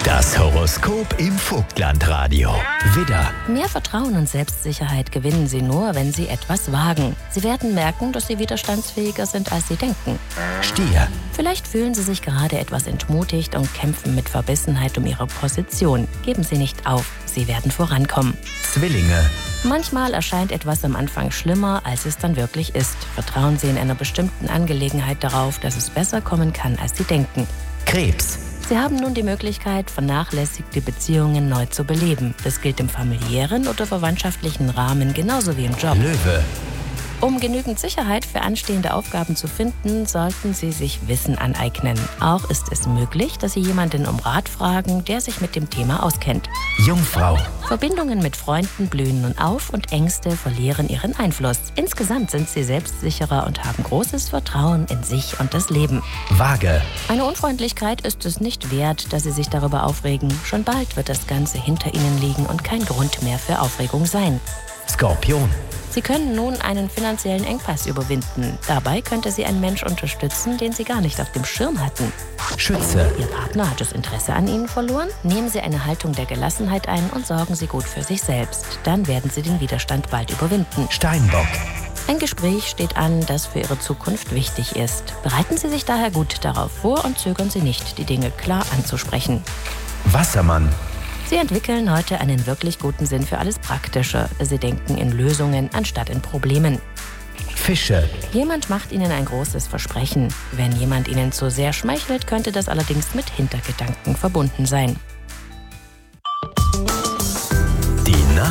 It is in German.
Das Horoskop im Vogtlandradio. Widder, Mehr Vertrauen und Selbstsicherheit gewinnen Sie nur, wenn Sie etwas wagen. Sie werden merken, dass Sie widerstandsfähiger sind, als Sie denken. Stier, Vielleicht fühlen Sie sich gerade etwas entmutigt und kämpfen mit Verbissenheit um Ihre Position. Geben Sie nicht auf, Sie werden vorankommen. Zwillinge, Manchmal erscheint etwas am Anfang schlimmer, als es dann wirklich ist. Vertrauen Sie in einer bestimmten Angelegenheit darauf, dass es besser kommen kann, als Sie denken. Krebs, Sie haben nun die Möglichkeit, vernachlässigte Beziehungen neu zu beleben. Das gilt im familiären oder verwandtschaftlichen Rahmen genauso wie im Job. Löwe, Um genügend Sicherheit für anstehende Aufgaben zu finden, sollten Sie sich Wissen aneignen. Auch ist es möglich, dass Sie jemanden um Rat fragen, der sich mit dem Thema auskennt. Jungfrau, Verbindungen mit Freunden blühen nun auf und Ängste verlieren ihren Einfluss. Insgesamt sind Sie selbstsicherer und haben großes Vertrauen in sich und das Leben. Waage, Eine Unfreundlichkeit ist es nicht wert, dass Sie sich darüber aufregen. Schon bald wird das Ganze hinter Ihnen liegen und kein Grund mehr für Aufregung sein. Skorpion, Sie können nun einen finanziellen Engpass überwinden. Dabei könnte Sie ein Mensch unterstützen, den Sie gar nicht auf dem Schirm hatten. Schütze, Ihr Partner hat das Interesse an Ihnen verloren? Nehmen Sie eine Haltung der Gelassenheit ein und sorgen Sie gut für sich selbst. Dann werden Sie den Widerstand bald überwinden. Steinbock, Ein Gespräch steht an, das für Ihre Zukunft wichtig ist. Bereiten Sie sich daher gut darauf vor und zögern Sie nicht, die Dinge klar anzusprechen. Wassermann, Sie entwickeln heute einen wirklich guten Sinn für alles Praktische. Sie denken in Lösungen anstatt in Problemen. Fische, Jemand macht Ihnen ein großes Versprechen. Wenn jemand Ihnen zu sehr schmeichelt, könnte das allerdings mit Hintergedanken verbunden sein.